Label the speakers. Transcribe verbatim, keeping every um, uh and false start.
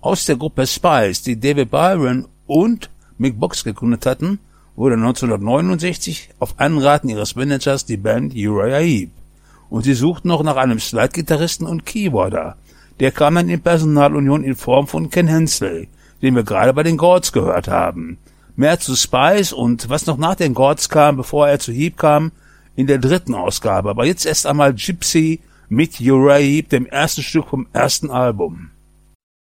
Speaker 1: Aus der Gruppe Spice, die David Byron und Mick Box gegründet hatten, wurde neunzehnhundertneunundsechzig auf Anraten ihres Managers die Band Uriah Heep. Und sie suchten noch nach einem Slide-Gitarristen und Keyboarder. Der kam dann in Personalunion in Form von Ken Hensley, den wir gerade bei den Gourds gehört haben. Mehr zu Spice und was noch nach den Gourds kam, bevor er zu Heep kam, in der dritten Ausgabe. Aber jetzt erst einmal Gypsy mit Uriah Heep, dem ersten Stück vom ersten Album.